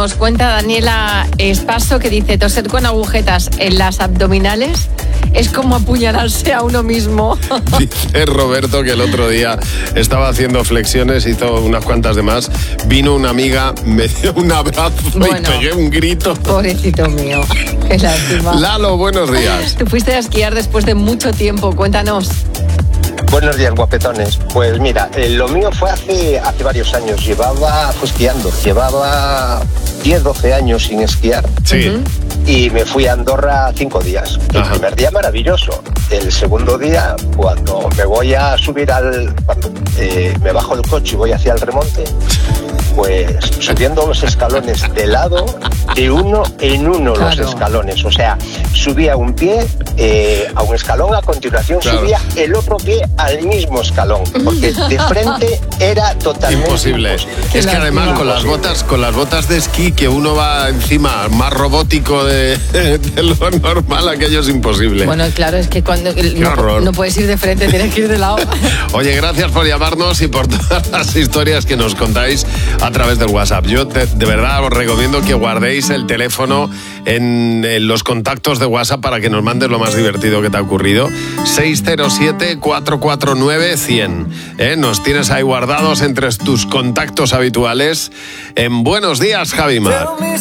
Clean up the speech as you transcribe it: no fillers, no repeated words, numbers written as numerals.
Nos cuenta Daniela Espaso que dice: toser con agujetas en las abdominales es como apuñalarse a uno mismo. Dice Roberto que el otro día estaba haciendo flexiones, hizo unas cuantas de más, vino una amiga, me dio un abrazo y pegué un grito. Pobrecito mío, qué lástima. Lalo, buenos días. Tú fuiste a esquiar después de mucho tiempo, cuéntanos. Buenos días, guapetones. Pues mira, lo mío fue hace varios años. Fui esquiando, llevaba 10, 12 años sin esquiar. Sí. Y me fui a Andorra 5 días. El primer día maravilloso. El segundo día, cuando me voy a subir cuando me bajo del coche y voy hacia el remonte, pues subiendo los escalones de lado, de uno en uno, claro, los escalones. O sea, subía un pie a un escalón, a continuación subía el otro pie al mismo escalón, porque de frente era totalmente imposible. Es que además con las botas de esquí, que uno va encima más robótico de lo normal, aquello es imposible. Bueno, claro, es que cuando no puedes ir de frente, tienes que ir de lado. Oye, gracias por llamarnos y por todas las historias que nos contáis a través del WhatsApp. Yo de verdad os recomiendo que guardéis el teléfono en los contactos de WhatsApp para que nos mandes lo más divertido que te ha ocurrido. 607-449-100. Nos tienes ahí guardados entre tus contactos habituales en Buenos Días, Javimar.